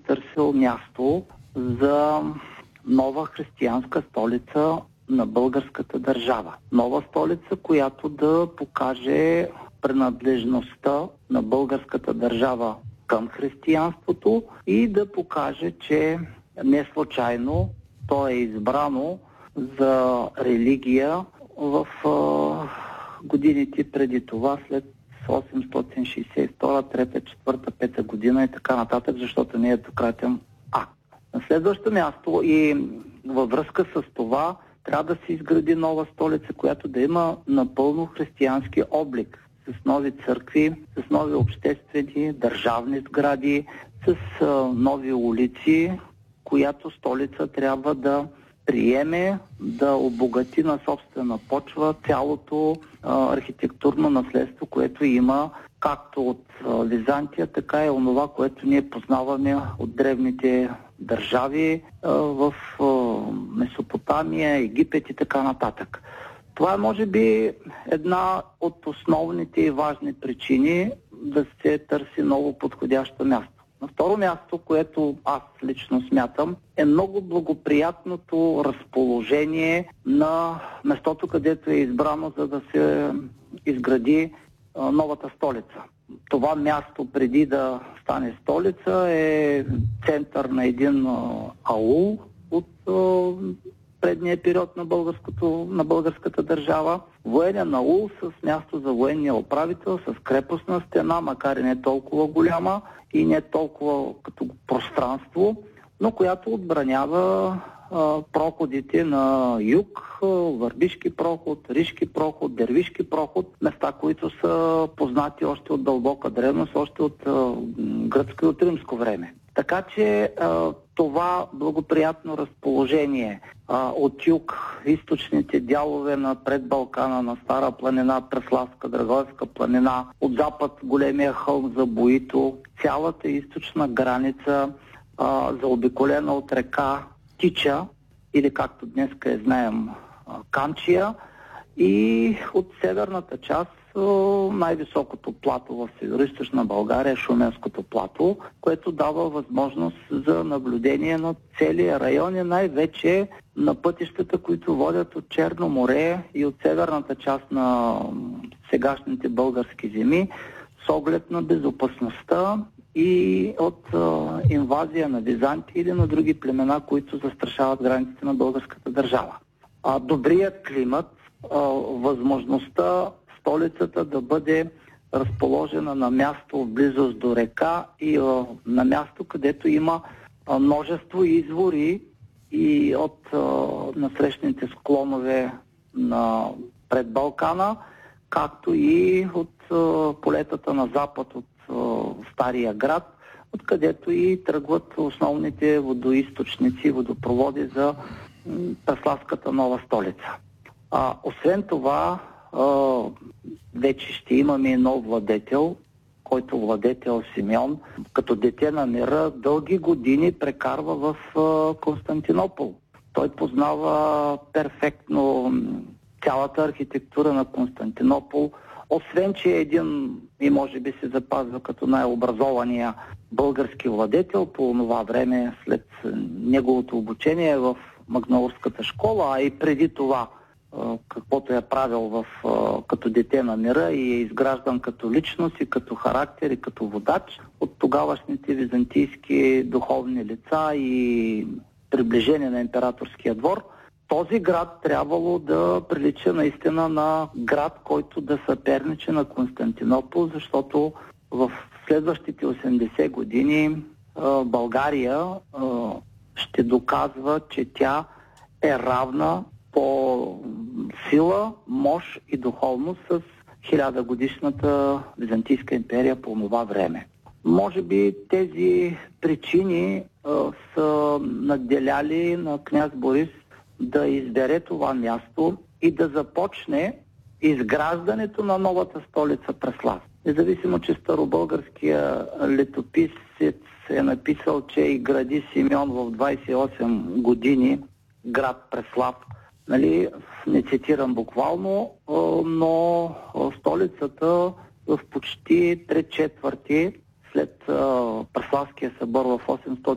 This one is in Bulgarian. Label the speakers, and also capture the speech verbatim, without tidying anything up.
Speaker 1: търсил място за нова християнска столица на българската държава. Нова столица, която да покаже принадлежността на българската държава към християнството и да покаже, че не случайно то е избрано за религия в а, годините преди това, след осемстотин шейсет и втора, трета, четвърта, пета година и така нататък, защото не е еднократен акт. На следващо място и във връзка с това трябва да се изгради нова столица, която да има напълно християнски облик, с нови църкви, с нови обществени, държавни сгради, с а, нови улици, която столица трябва да приеме, да обогати на собствена почва цялото а, архитектурно наследство, което има както от а, Византия, така и онова, което ние познаваме от древните държави а, в а, Месопотамия, Египет и така нататък. Това е, може би, една от основните и важни причини да се търси ново подходящо място. На второ място, което аз лично смятам, е много благоприятното разположение на местото, където е избрано, за да се изгради а, новата столица. Това място, преди да стане столица, е център на един а, аул от а, предния период на, българското, на българската държава. Военен аул с място за военния управител, с крепостна стена, макар и не толкова голяма и не толкова като пространство, но която отбранява а, проходите на юг, Върбишки проход, Ришки проход, Дервишки проход, места, които са познати още от дълбока древност, още от а, гръцко и от римско време. Така че а, това благоприятно разположение а, от юг, източните дялове на предбалкана, на Стара планина, Преславска, Драгойска планина, от запад големия хълм за Боито, цялата източна граница, а, заобиколена от река Тича, или както днес я знаем Камчия, и от северната част най-високото плато в североизточна България, Шуменското плато, което дава възможност за наблюдение на целия район и най-вече на пътищата, които водят от Черно море и от северната част на сегашните български земи, с оглед на безопасността и от а, инвазия на Византия или на други племена, които застрашават границите на българската държава. А, добрият климат, а, възможността столицата да бъде разположена на място в близост до река и а, на място, където има а, множество извори и от а, насрещните склонове на предбалкана, както и от а, полетата на запад от а, Стария град, откъдето и тръгват основните водоизточници, водопроводи за м, Преславската нова столица. А, освен това, а, вече ще имаме и нов владетел, който владетел Симеон, като дете на мира, дълги години прекарва в а, Константинопол. Той познава перфектно цялата архитектура на Константинопол, освен че е един, и може би се запазва като най-образования български владетел по това време, след неговото обучение в Магнаурската школа, а и преди това каквото е правил в, като дете на мира и е изграждан като личност и като характер и като водач от тогавашните византийски духовни лица и приближение на императорския двор. Този град трябвало да прилича наистина на град, който да съперничи на Константинопол, защото в следващите осемдесет години България ще доказва, че тя е равна по сила, мощ и духовност с хилядогодишната Византийска империя по това време. Може би тези причини а, са надделяли на княз Борис да избере това място и да започне изграждането на новата столица Преслав. Независимо, че старобългарския летописец е написал, че и гради Симеон в двадесет и осем години град Преслав. Нали, не цитирам буквално, но столицата в почти три четвърти след Преславския събор в